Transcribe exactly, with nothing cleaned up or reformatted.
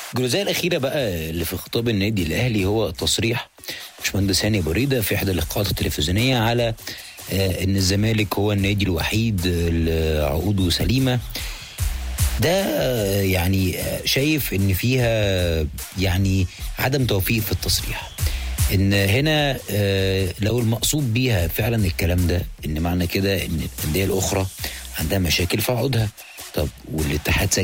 الجزئيه الاخيره بقى اللي في خطاب النادي الاهلي هو تصريح باشمهندس هاني بريده في احدى اللقاءات التلفزيونيه على آه، ان الزمالك هو النادي الوحيد اللي عقوده سليمه. ده آه، يعني آه، شايف ان فيها يعني عدم توفيق في التصريح. ان هنا آه، لو المقصود بيها فعلا الكلام ده، ان معنى كده ان الانديه الاخرى عندها مشاكل في عقودها. طب والاتحاد